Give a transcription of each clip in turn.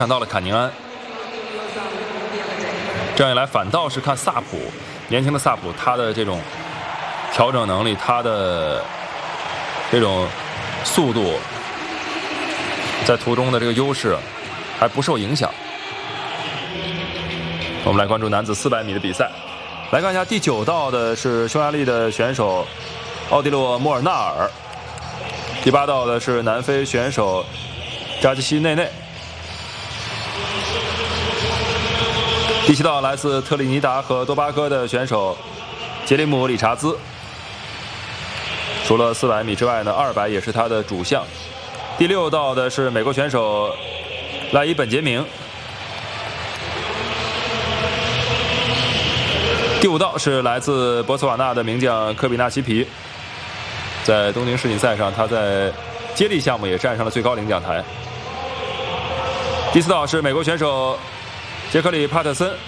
看到了坎宁安。这样一来，反倒是看萨普，年轻的萨普，他的这种调整能力，他的这种速度，在途中的这个优势还不受影响。我们来关注男子400米的比赛，来看一下第9道的是匈牙利的选手奥迪洛·莫尔纳尔，第8道的是南非选手扎基西内内。第7道来自特立尼达和多巴哥的选手杰里姆·理查兹。除了400米之外呢，200也是他的主项。第6道的是美国选手赖伊·本杰明。第5道是来自博茨瓦纳的名将科比纳奇皮。在东京世锦赛上，他在接力项目也站上了最高领奖台。第4道是美国选手杰克里·帕特森。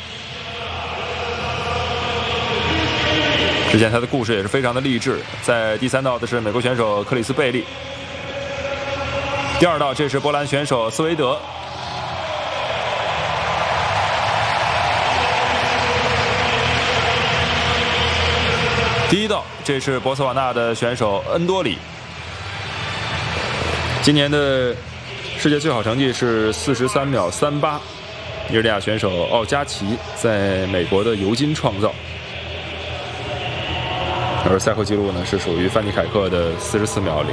之前他的故事也是非常的励志。在第3道的是美国选手克里斯·贝利。第2道这是波兰选手斯维德。第1道这是博茨瓦纳的选手恩多里。今年的世界最好成绩是43秒38。尼日利亚选手奥加奇在美国的尤金创造，而赛后纪录呢是属于范尼凯克的44秒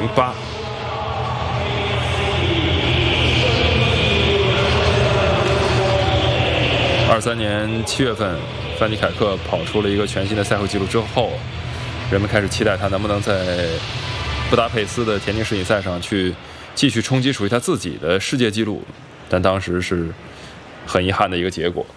08。23年7月份，范尼凯克跑出了一个全新的赛后纪录之后，人们开始期待他能不能在布达佩斯的田径世锦赛上去继续冲击属于他自己的世界纪录，但当时是很遗憾的一个结果。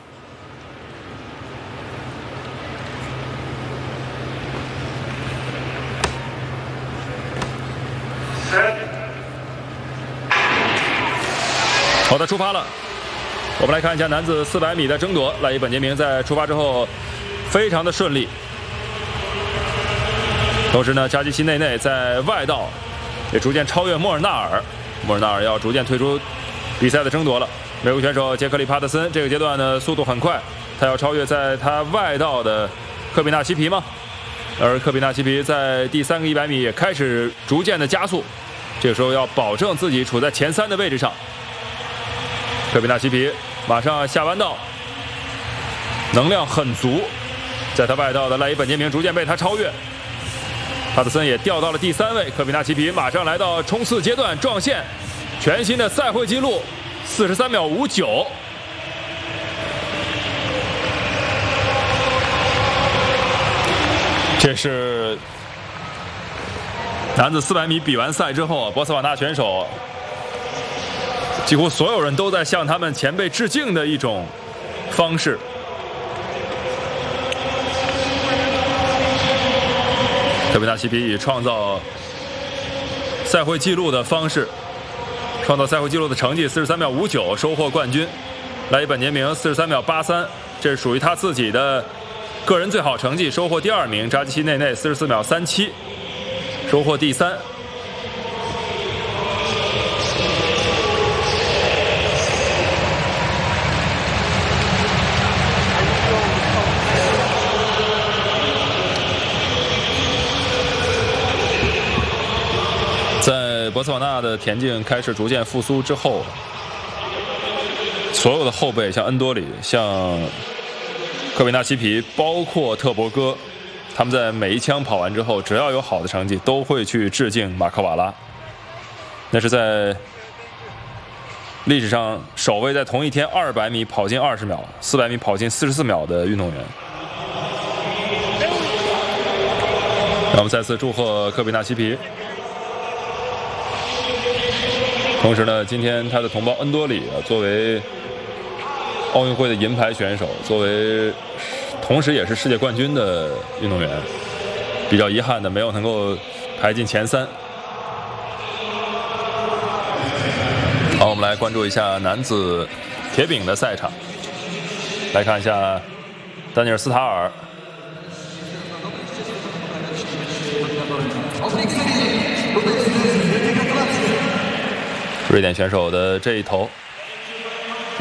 好的，出发了。我们来看一下男子400米的争夺。赖伊·本杰明在出发之后非常的顺利，同时呢，扎基西内内在外道也逐渐超越莫尔纳尔。莫尔纳尔要逐渐退出比赛的争夺了。美国选手杰克里·帕特森这个阶段呢速度很快，他要超越在他外道的科比纳奇皮吗？而科比纳奇皮在第3个100米也开始逐渐的加速，这个时候要保证自己处在前3的位置上。科比纳奇皮马上下弯道，能量很足，在他外道的赖伊·本杰明逐渐被他超越。帕特森也掉到了第3位，科比纳奇皮马上来到冲刺阶段撞线，全新的赛会纪录43秒59。这是男子400米比完赛之后，博茨瓦纳选手几乎所有人都在向他们前辈致敬的一种方式。科比纳奇皮以创造赛会纪录的方式，创造赛会纪录的成绩43秒59，收获冠军。赖伊·本杰明43秒83，这是属于他自己的个人最好成绩，收获第2名。扎基西内内44秒37，收获第3。在博茨瓦纳的田径开始逐渐复苏之后，所有的后辈像恩多里、像科比纳奇皮，包括特博戈，他们在每一枪跑完之后，只要有好的成绩，都会去致敬马克瓦拉。那是在历史上首位在同一天200米跑进20秒，400米跑进44秒的运动员。让我们再次祝贺科比纳奇皮。同时呢，今天他的同胞恩多里作为奥运会的银牌选手，作为同时也是世界冠军的运动员，比较遗憾的没有能够排进前3。好，我们来关注一下男子铁饼的赛场，来看一下丹尼尔·斯塔尔。瑞典选手的这一头